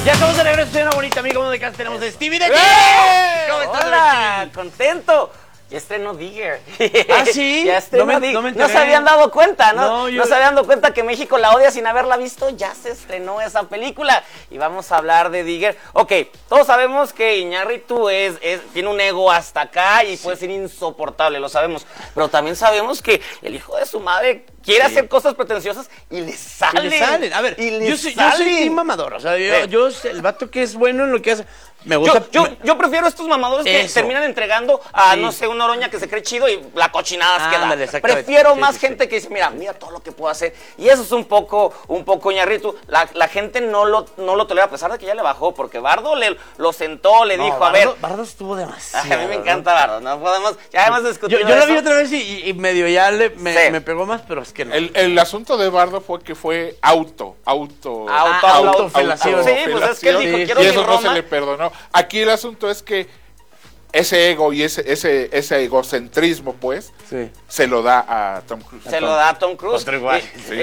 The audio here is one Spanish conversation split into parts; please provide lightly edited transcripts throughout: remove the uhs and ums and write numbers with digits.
Ya estamos de regreso, soy una bonita amiga, como de casa tenemos a Stevie de aquí. ¿Cómo estás? Hola, contento. Ya estrenó Digger. ¿Ah, sí? Ya estrenó Digger. No se habían dado cuenta, ¿no? No se habían dado cuenta que México la odia sin haberla visto. Ya se estrenó esa película. Y vamos a hablar de Digger. Ok, todos sabemos que Iñárritu tiene un ego hasta acá y puede ser insoportable, lo sabemos. Pero también sabemos que el hijo de su madre quiere hacer cosas pretenciosas y le salen. Y le salen. A ver, yo soy team mamador. O sea, yo el vato que es bueno en lo que hace. Me gusta. Yo prefiero estos mamadores que terminan entregando a, no sé, una oroña que se cree chido y la cochinada que da. Prefiero más gente que dice, mira todo lo que puedo hacer. Y eso es un poco Iñárritu. La gente no lo tolera, a pesar de que ya le bajó, porque Bardo lo sentó, le dijo, a ver. Bardo estuvo demasiado. A mí me encanta Bardo, no podemos, ya hemos discutido yo la vi otra vez y medio ya me pegó más, pero es que no. El asunto de Bardo fue que fue autofelación. Sí, pues es que él dijo, quiero y eso mi no Roma. se le perdonó. Aquí el asunto es que ese ego y ese egocentrismo, pues, se lo da a Tom Cruise. Se lo da a Tom Cruise. Otro igual.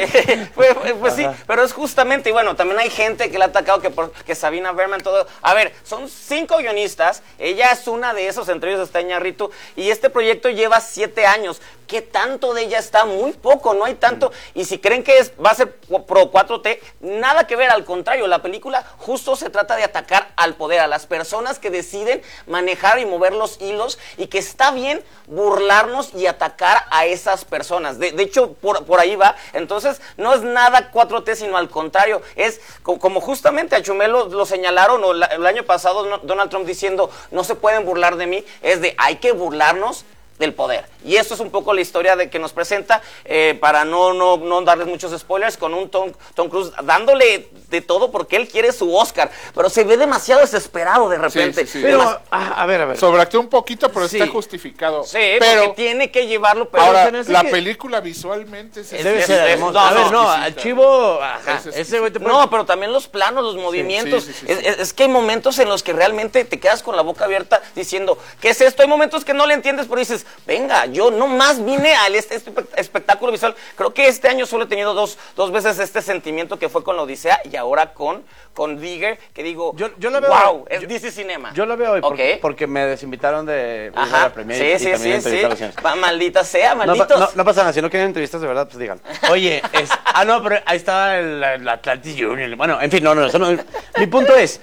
Pues sí, pero es justamente, y bueno, también hay gente que le ha atacado que Sabina Berman, todo. A ver, son 5 guionistas, ella es una de esos, entre ellos está Iñárritu, y este proyecto lleva 7 años. ¿Qué tanto de ella está? Muy poco, no hay tanto. Y si creen que va a ser pro 4T, nada que ver, al contrario, la película justo se trata de atacar al poder, a las personas que deciden manejar y mover los hilos, y que está bien burlarnos y atacar a esas personas. De hecho, por ahí va. Entonces, no es nada 4T, sino al contrario. Es como justamente a Chumel lo señalaron, o el año pasado Donald Trump diciendo, no se pueden burlar de mí, es de, hay que burlarnos del poder. Y esto es un poco la historia de que nos presenta, para no darles muchos spoilers, con un Tom Cruise dándole de todo porque él quiere su Oscar, pero se ve demasiado desesperado de repente. Sí. Pero, a ver. Sobreactuó un poquito, pero está justificado. Sí, pero porque tiene que llevarlo. Pero ahora, la película visualmente debe ser hermosa. A ver, no, al chivo, ese güey te puede... No, pero también los planos, los movimientos. Es que hay momentos en los que realmente te quedas con la boca abierta diciendo, ¿qué es esto? Hay momentos que no le entiendes, pero dices, venga, yo nomás vine a este espectáculo visual. Creo que este año solo he tenido dos veces este sentimiento, que fue con la Odisea y ahora con Digger, que digo, yo la veo, wow, es DC Cinema. Yo la veo hoy porque me desinvitaron de la premier y también entrevistaciones. Maldita sea, malditos. No pasa nada, si no quieren entrevistas de verdad, pues digan. Oye, no, pero ahí estaba el Atlantis Union. Bueno, en fin, no, eso no. Mi punto es,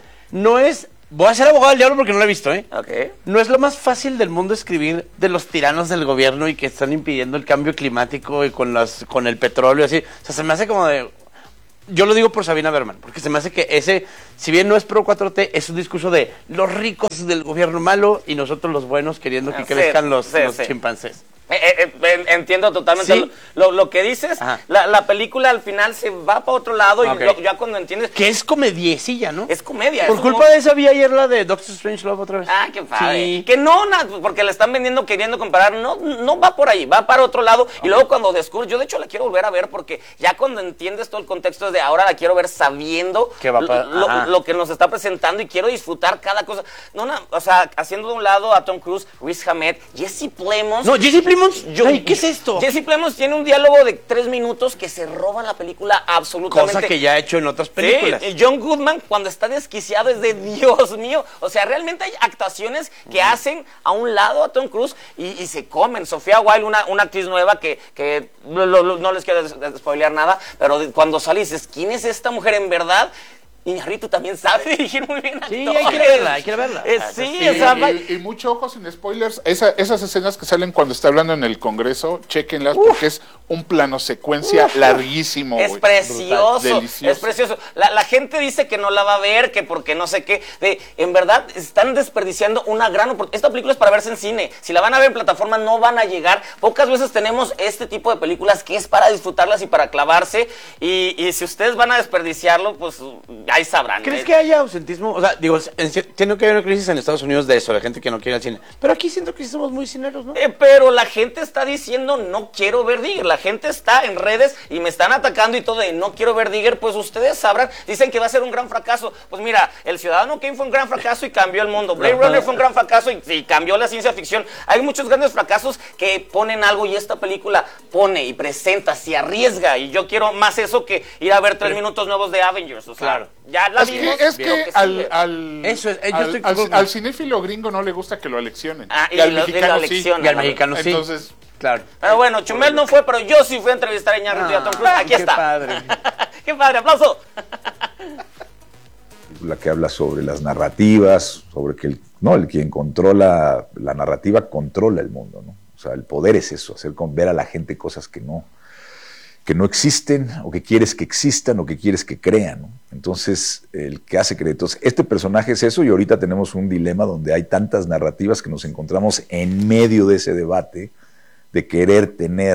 voy a ser abogado del diablo porque no lo he visto, No es lo más fácil del mundo escribir de los tiranos del gobierno y que están impidiendo el cambio climático y con el petróleo, así. O sea, se me hace como de... Yo lo digo por Sabina Berman, porque se me hace que ese, si bien no es pro 4T, es un discurso de los ricos del gobierno malo y nosotros los buenos queriendo que crezcan los chimpancés. Entiendo totalmente lo que dices. La película al final se va para otro lado, y ya cuando entiendes que es comediecilla, ¿no? Es comedia. Por culpa de esa vi ayer la de Doctor Strange Love otra vez. Qué padre. Sí. Que no, porque la están vendiendo queriendo comparar, no va por ahí, va para otro lado. Y luego cuando descubres, yo de hecho la quiero volver a ver, porque ya cuando entiendes todo el contexto de ahora, la quiero ver sabiendo lo que nos está presentando, y quiero disfrutar cada cosa. O sea, haciendo de un lado a Tom Cruise, Riz Ahmed, Jesse Plemons. No, Jesse Plemons. ¿Qué es esto? Jesse Plemons tiene un diálogo de 3 minutos que se roba la película absolutamente. Cosa que ya ha hecho en otras películas. Sí, John Goodman cuando está desquiciado es de Dios mío. O sea, realmente hay actuaciones que hacen a un lado a Tom Cruise y se comen. Sofía Wilde, una actriz nueva que no les quiero spoilear nada, pero cuando sale dices, ¿quién es esta mujer en verdad? Iñárritu también sabe dirigir muy bien actores. Sí, hay que verla. Y mucho ojo sin spoilers, esas escenas que salen cuando está hablando en el Congreso, chéquenlas, porque es un plano secuencia larguísimo. Es precioso, es precioso. La gente dice que no la va a ver, que porque no sé qué. En verdad, están desperdiciando una gran oportunidad. Esta película es para verse en cine. Si la van a ver en plataforma, no van a llegar. Pocas veces tenemos este tipo de películas que es para disfrutarlas y para clavarse. Y si ustedes van a desperdiciarlo, pues ahí sabrán. ¿Crees que haya ausentismo? O sea, digo, entiendo que hay una crisis en Estados Unidos de eso, de gente que no quiere ir al cine. Pero aquí siento que sí somos muy cineros, ¿no? Pero la gente está diciendo, no quiero ver Digger. La gente está en redes y me están atacando y todo de no quiero ver Digger. Pues ustedes sabrán, dicen que va a ser un gran fracaso. Pues mira, El Ciudadano Kane fue un gran fracaso y cambió el mundo. Blade Runner fue un gran fracaso y cambió la ciencia ficción. Hay muchos grandes fracasos que ponen algo, y esta película pone y presenta, se arriesga. Y yo quiero más eso que ir a ver 3 minutos nuevos de Avengers. O sea, claro. ya la vimos. Es que al cinéfilo gringo no le gusta que lo aleccionen. Y al mexicano sí. Y al mexicano sí. Entonces, claro. Pero bueno, Chumel no fue, pero yo sí fui a entrevistar a Iñárritu y a Tom Cruise. Aquí está. Qué padre. Qué padre, aplauso. La que habla sobre las narrativas, sobre que el quien controla la narrativa controla el mundo, ¿no? O sea, el poder es eso, hacer ver a la gente cosas que no existen, o que quieres que existan, o que quieres que crean, ¿no? Entonces, el que hace creer. Entonces, este personaje es eso, y ahorita tenemos un dilema donde hay tantas narrativas que nos encontramos en medio de ese debate de querer tener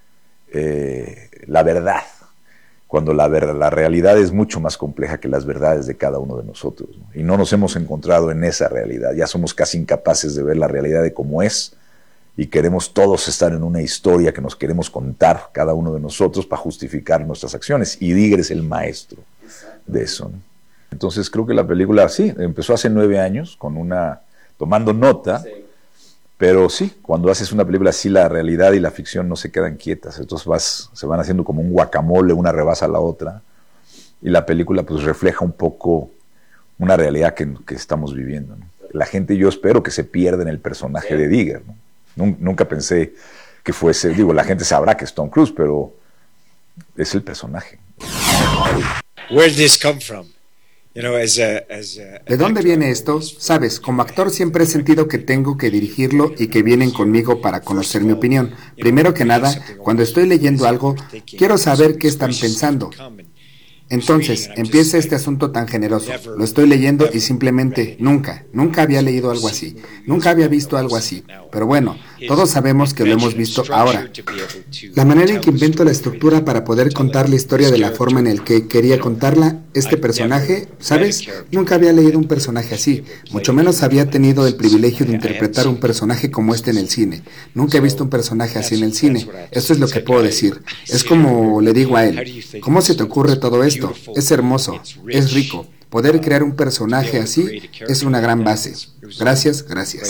la verdad, cuando la realidad es mucho más compleja que las verdades de cada uno de nosotros, ¿no? Y no nos hemos encontrado en esa realidad, ya somos casi incapaces de ver la realidad de cómo es, y queremos todos estar en una historia que nos queremos contar cada uno de nosotros para justificar nuestras acciones, y Digger es el maestro de eso, ¿no? Entonces creo que la película, sí, empezó hace 9 años, tomando nota, sí. Pero sí, cuando haces una película así, la realidad y la ficción no se quedan quietas, entonces se van haciendo como un guacamole, una rebasa a la otra, y la película pues refleja un poco una realidad que estamos viviendo, ¿no? La gente, yo espero que se pierda en el personaje de Digger, ¿no? Nunca pensé que fuese, la gente sabrá que es Tom Cruise, pero es el personaje. Where did this come from? ¿De dónde viene esto? Sabes, como actor siempre he sentido que tengo que dirigirlo y que vienen conmigo para conocer mi opinión. Primero que nada, cuando estoy leyendo algo, quiero saber qué están pensando. Entonces, empieza este asunto tan generoso. Lo estoy leyendo y simplemente nunca había leído algo así. Nunca había visto algo así. Pero bueno, todos sabemos que lo hemos visto ahora. La manera en que invento la estructura para poder contar la historia de la forma en la que quería contarla, este personaje, ¿sabes? Nunca había leído un personaje así. Mucho menos había tenido el privilegio de interpretar un personaje como este en el cine. Nunca he visto un personaje así en el cine. Esto es lo que puedo decir. Es como le digo a él, ¿cómo se te ocurre todo esto? Es hermoso, es rico. Poder crear un personaje así es una gran base. Gracias.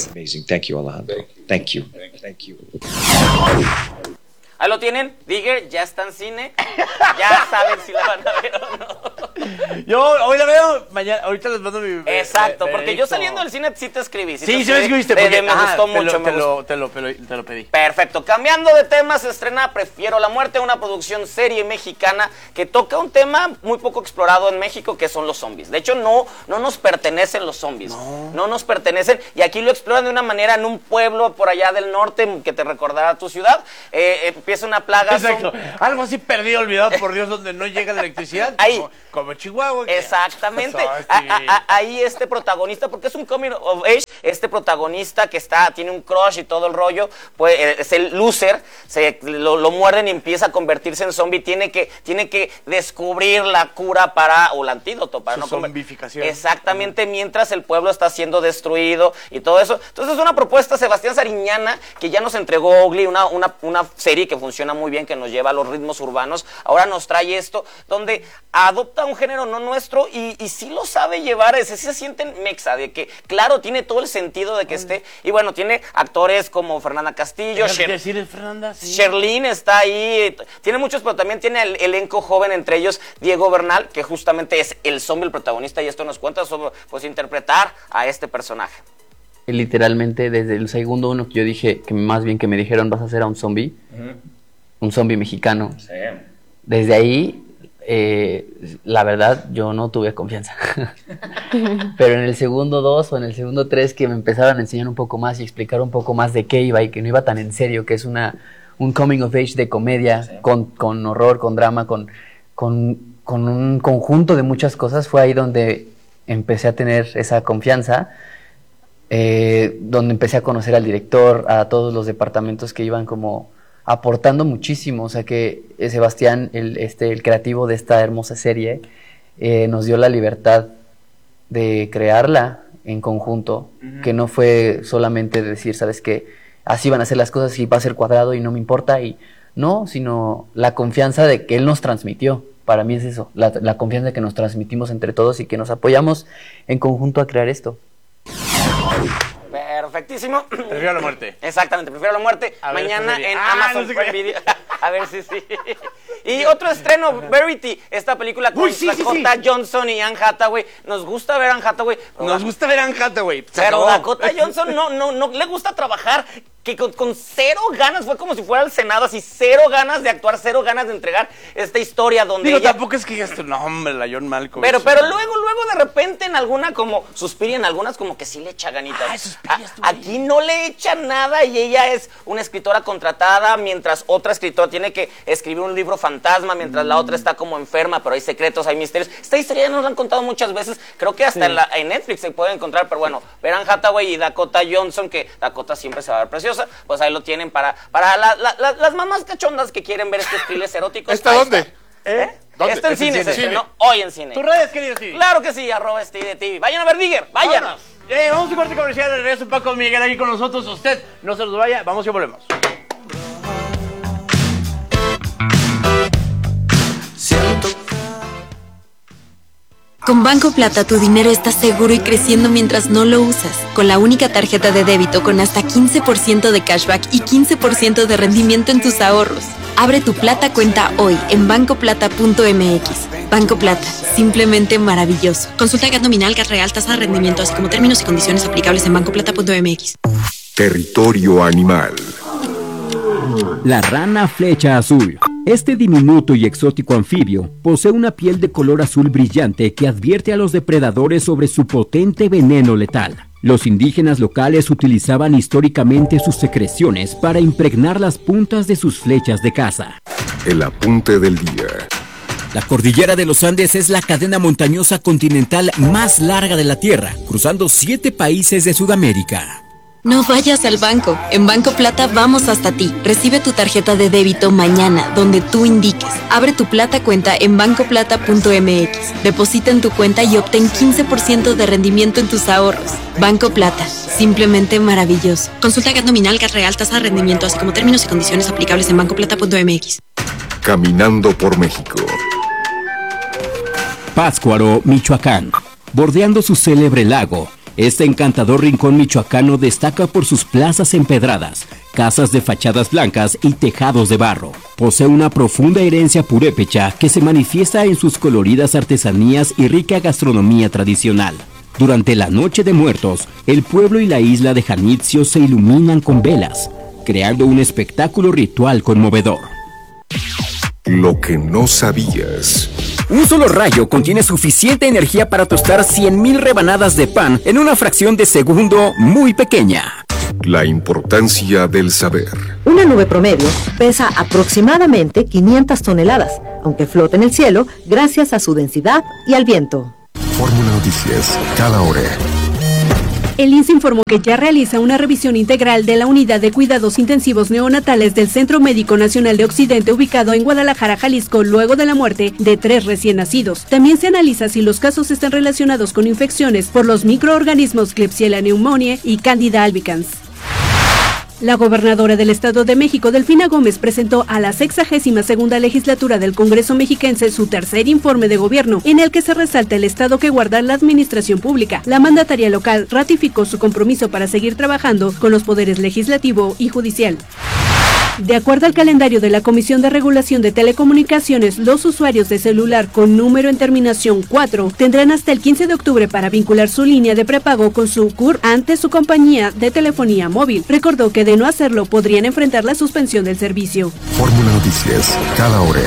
Ahí lo tienen, Digger, ya está en cine. Ya saben si la van a ver o no. Yo hoy la veo, mañana, ahorita les mando mi... Exacto, porque yo saliendo del cine sí te escribí. Sí, me escribiste. Porque, me gustó mucho. Te lo pedí. Perfecto, cambiando de tema, se estrena Prefiero la Muerte, una producción serie mexicana que toca un tema muy poco explorado en México, que son los zombies. De hecho, no nos pertenecen los zombies. No nos pertenecen, y aquí lo exploran de una manera en un pueblo por allá del norte que te recordará a tu ciudad. Empieza una plaga. Exacto, algo así perdido, olvidado por Dios, donde no llega la electricidad. Ahí. Como Chihuahua. Exactamente. Ahí este protagonista, porque es un coming of age, este protagonista que tiene un crush y todo el rollo, pues es el loser, lo muerden y empieza a convertirse en zombie, tiene que descubrir la cura o el antídoto para no zombificación. Exactamente, mientras el pueblo está siendo destruido y todo eso. Entonces es una propuesta Sebastián Sariñana, que ya nos entregó Ogly, una serie que funciona muy bien, que nos lleva a los ritmos urbanos. Ahora nos trae esto, donde adopta un género no nuestro y sí lo sabe llevar, sí se sienten mexa, de que, claro, tiene todo el sentido de que esté, y bueno, tiene actores como Fernanda Castillo, Sherlyn está ahí, tiene muchos, pero también tiene el elenco joven, entre ellos Diego Bernal, que justamente es el zombie, el protagonista, y esto nos cuenta sobre, pues, interpretar a este personaje. Literalmente, desde el segundo uno que yo dije, que más bien que me dijeron, vas a hacer a un zombie, un zombie mexicano. Sí. Desde ahí, la verdad, yo no tuve confianza. Pero en el segundo 2 o en el segundo 3, que me empezaron a enseñar un poco más y explicar un poco más de qué iba, y que no iba tan en serio, que es un coming of age de comedia, sí, con horror, con drama, con un conjunto de muchas cosas, fue ahí donde empecé a tener esa confianza. Donde empecé a conocer al director, a todos los departamentos que iban como aportando muchísimo. O sea que Sebastián, el creativo de esta hermosa serie, nos dio la libertad de crearla en conjunto, que no fue solamente decir, sabes que así van a ser las cosas y va a ser cuadrado y no me importa, y no, sino la confianza de que él nos transmitió. Para mí es eso, la confianza que nos transmitimos entre todos y que nos apoyamos en conjunto a crear esto. Perfectísimo. Prefiero la Muerte. Exactamente, Prefiero la Muerte. Mañana en Amazon Prime Video. A ver, sí. Y otro estreno, Verity, esta película con Dakota Johnson y Anne Hathaway. Nos gusta ver a Anne Hathaway. Pero Dakota Johnson no le gusta trabajar, que con cero ganas, fue como si fuera al Senado, así cero ganas de actuar, cero ganas de entregar esta historia donde Digo, ella... tampoco es que digas tu nombre, la John Malkovich. Pero luego de repente en alguna como Suspiria, en algunas como que sí le echa ganitas. Aquí no le echa nada y ella es una escritora contratada, mientras otra escritora tiene que escribir un libro fantasma, mientras la otra está como enferma, pero hay secretos, hay misterios. Esta historia ya nos la han contado muchas veces, creo que hasta en Netflix se puede encontrar, pero bueno, verán Hathaway y Dakota Johnson, que Dakota siempre se va a ver preciosa, pues ahí lo tienen para las mamás cachondas que quieren ver estos thrillers eróticos. ¿Está dónde? ¿Dónde? Está en cine, se estrenó hoy en cine. ¿Tus redes, querido Stevie? Claro que sí, @StevieTV. Vayan a ver Digger, vayan. Vamos a corte comercial, de regreso Paco Miguel aquí con nosotros. Usted no se nos vaya, vamos y volvemos. Con Banco Plata tu dinero está seguro y creciendo mientras no lo usas. Con la única tarjeta de débito con hasta 15% de cashback y 15% de rendimiento en tus ahorros. Abre tu Plata cuenta hoy en bancoplata.mx. Banco Plata, simplemente maravilloso. Consulta GAT nominal, GAT real, tasa de rendimiento, así como términos y condiciones aplicables en bancoplata.mx. Territorio animal. La rana flecha azul. Este diminuto y exótico anfibio posee una piel de color azul brillante que advierte a los depredadores sobre su potente veneno letal. Los indígenas locales utilizaban históricamente sus secreciones para impregnar las puntas de sus flechas de caza. El apunte del día. La cordillera de los Andes es la cadena montañosa continental más larga de la Tierra, cruzando 7 países de Sudamérica. No vayas al banco. En Banco Plata vamos hasta ti. Recibe tu tarjeta de débito mañana, donde tú indiques. Abre tu Plata cuenta en bancoplata.mx. Deposita en tu cuenta y obtén 15% de rendimiento en tus ahorros. Banco Plata, simplemente maravilloso. Consulta GAT nominal, GAT real, tasa de rendimiento, así como términos y condiciones aplicables en bancoplata.mx. Caminando por México. Pátzcuaro, Michoacán. Bordeando su célebre lago, este encantador rincón michoacano destaca por sus plazas empedradas, casas de fachadas blancas y tejados de barro. Posee una profunda herencia purépecha que se manifiesta en sus coloridas artesanías y rica gastronomía tradicional. Durante la Noche de Muertos, el pueblo y la isla de Janitzio se iluminan con velas, creando un espectáculo ritual conmovedor. Lo que no sabías. Un solo rayo contiene suficiente energía para tostar 100,000 rebanadas de pan en una fracción de segundo muy pequeña. La importancia del saber. Una nube promedio pesa aproximadamente 500 toneladas, aunque flota en el cielo gracias a su densidad y al viento. Fórmula Noticias, cada hora. El INSS informó que ya realiza una revisión integral de la unidad de cuidados intensivos neonatales del Centro Médico Nacional de Occidente ubicado en Guadalajara, Jalisco, luego de la muerte de 3 recién nacidos. También se analiza si los casos están relacionados con infecciones por los microorganismos Klebsiella pneumoniae y Candida albicans. La gobernadora del Estado de México, Delfina Gómez, presentó a la 62ª legislatura del Congreso mexiquense su tercer informe de gobierno, en el que se resalta el estado que guarda la administración pública. La mandataria local ratificó su compromiso para seguir trabajando con los poderes legislativo y judicial. De acuerdo al calendario de la Comisión de Regulación de Telecomunicaciones, los usuarios de celular con número en terminación 4 tendrán hasta el 15 de octubre para vincular su línea de prepago con su CUR ante su compañía de telefonía móvil. Recordó que de no hacerlo podrían enfrentar la suspensión del servicio. Fórmula Noticias, cada hora.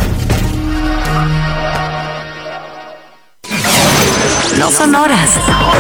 No son horas,